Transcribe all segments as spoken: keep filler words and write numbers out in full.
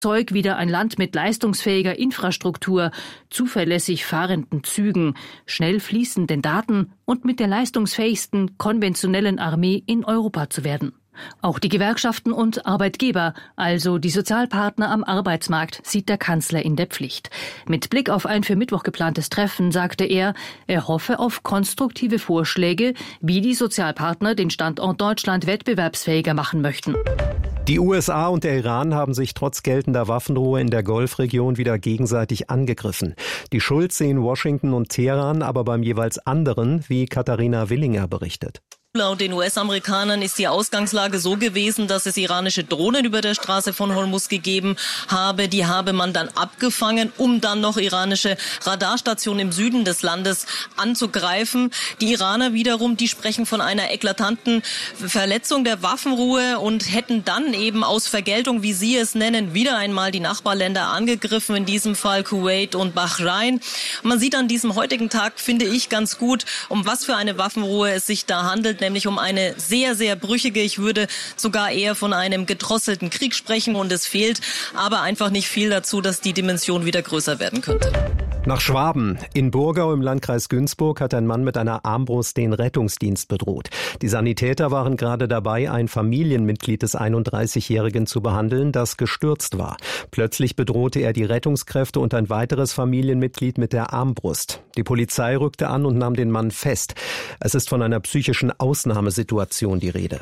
Zeug wieder ein Land mit leistungsfähiger Infrastruktur, zuverlässig fahrenden Zügen, schnell fließenden Daten und mit der leistungsfähigsten konventionellen Armee in Europa zu werden. Auch die Gewerkschaften und Arbeitgeber, also die Sozialpartner am Arbeitsmarkt, sieht der Kanzler in der Pflicht. Mit Blick auf ein für Mittwoch geplantes Treffen sagte er, er hoffe auf konstruktive Vorschläge, wie die Sozialpartner den Standort Deutschland wettbewerbsfähiger machen möchten. Die U S A und der Iran haben sich trotz geltender Waffenruhe in der Golfregion wieder gegenseitig angegriffen. Die Schuld sehen Washington und Teheran aber beim jeweils anderen, wie Katharina Willinger berichtet. Laut den U S-Amerikanern ist die Ausgangslage so gewesen, dass es iranische Drohnen über der Straße von Hormuz gegeben habe. Die habe man dann abgefangen, um dann noch iranische Radarstationen im Süden des Landes anzugreifen. Die Iraner wiederum, die sprechen von einer eklatanten Verletzung der Waffenruhe und hätten dann eben aus Vergeltung, wie sie es nennen, wieder einmal die Nachbarländer angegriffen, in diesem Fall Kuwait und Bahrain. Man sieht an diesem heutigen Tag, finde ich, ganz gut, um was für eine Waffenruhe es sich da handelt. Nämlich um eine sehr, sehr brüchige, ich würde sogar eher von einem gedrosselten Krieg sprechen. Und es fehlt aber einfach nicht viel dazu, dass die Dimension wieder größer werden könnte. Nach Schwaben. In Burgau im Landkreis Günzburg hat ein Mann mit einer Armbrust den Rettungsdienst bedroht. Die Sanitäter waren gerade dabei, ein Familienmitglied des einunddreißigjährigen zu behandeln, das gestürzt war. Plötzlich bedrohte er die Rettungskräfte und ein weiteres Familienmitglied mit der Armbrust. Die Polizei rückte an und nahm den Mann fest. Es ist von einer psychischen Ausnahmesituation die Rede.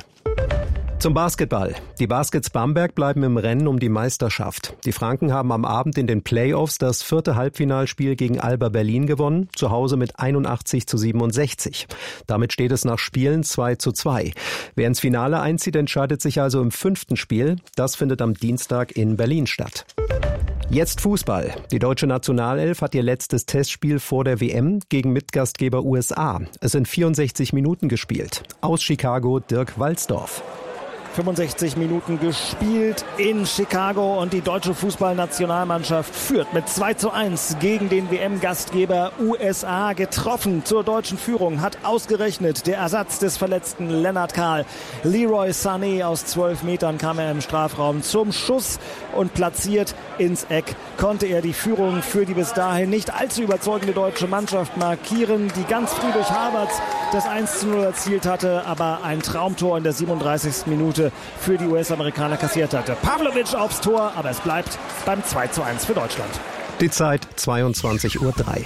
Zum Basketball. Die Baskets Bamberg bleiben im Rennen um die Meisterschaft. Die Franken haben am Abend in den Playoffs das vierte Halbfinalspiel gegen Alba Berlin gewonnen, zu Hause mit einundachtzig zu siebenundsechzig. Damit steht es nach Spielen zwei zu zwei. Wer ins Finale einzieht, entscheidet sich also im fünften Spiel. Das findet am Dienstag in Berlin statt. Jetzt Fußball. Die deutsche Nationalelf hat ihr letztes Testspiel vor der W M gegen Mitgastgeber U S A. Es sind vierundsechzig Minuten gespielt. Aus Chicago Dirk Walsdorf. fünfundsechzig Minuten gespielt in Chicago und die deutsche Fußballnationalmannschaft führt mit zwei zu eins gegen den W M-Gastgeber U S A. Getroffen zur deutschen Führung hat ausgerechnet der Ersatz des verletzten Lennart Kahl. Leroy Sané aus zwölf Metern kam er im Strafraum zum Schuss und platziert ins Eck konnte er die Führung für die bis dahin nicht allzu überzeugende deutsche Mannschaft markieren, die ganz früh durch Havertz das eins zu null erzielt hatte, aber ein Traumtor in der siebenunddreißigsten Minute für die U S-Amerikaner kassiert hatte. Pavlovic aufs Tor, aber es bleibt beim zwei zu eins für Deutschland. Die Zeit zweiundzwanzig Uhr drei.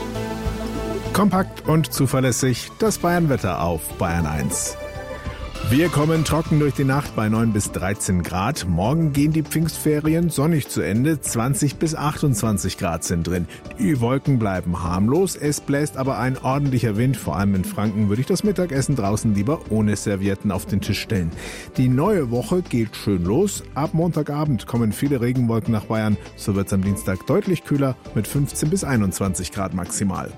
Kompakt und zuverlässig das Bayern-Wetter auf Bayern eins. Wir kommen trocken durch die Nacht bei neun bis dreizehn Grad. Morgen gehen die Pfingstferien sonnig zu Ende. zwanzig bis achtundzwanzig Grad sind drin. Die Wolken bleiben harmlos. Es bläst aber ein ordentlicher Wind. Vor allem in Franken würde ich das Mittagessen draußen lieber ohne Servietten auf den Tisch stellen. Die neue Woche geht schön los. Ab Montagabend kommen viele Regenwolken nach Bayern. So wird es am Dienstag deutlich kühler mit fünfzehn bis einundzwanzig Grad maximal.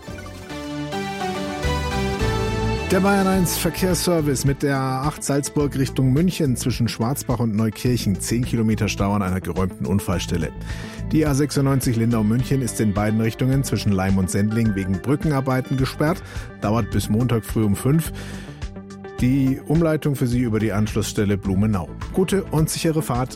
Der Bayern eins Verkehrsservice mit der A acht Salzburg Richtung München zwischen Schwarzbach und Neukirchen. zehn Kilometer Stau an einer geräumten Unfallstelle. Die A sechsundneunzig Lindau-München ist in beiden Richtungen zwischen Leim und Sendling wegen Brückenarbeiten gesperrt. Dauert bis Montag früh um fünf. Die Umleitung für Sie über die Anschlussstelle Blumenau. Gute und sichere Fahrt.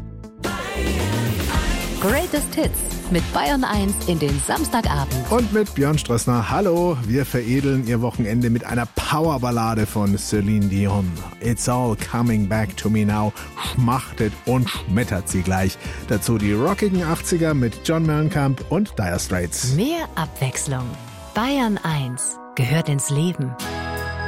Greatest Hits mit Bayern eins in den Samstagabend. Und mit Björn Strössner. Hallo, wir veredeln Ihr Wochenende mit einer Powerballade von Celine Dion. It's all coming back to me now. Schmachtet und schmettert sie gleich. Dazu die rockigen achtziger mit John Mellencamp und Dire Straits. Mehr Abwechslung. Bayern eins gehört ins Leben.